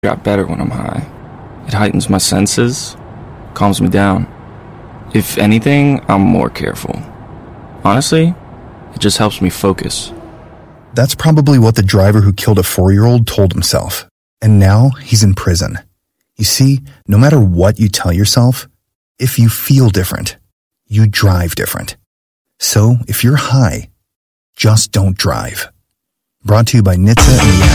got better when I'm high. It heightens my senses, calms me down. If anything, I'm more careful. Honestly, it just helps me focus. That's probably what the driver who killed a 4-year-old told himself. And now he's in prison. You see, no matter what you tell yourself, if you feel different, you drive different. So if you're high, just don't drive. Brought to you by NHTSA and the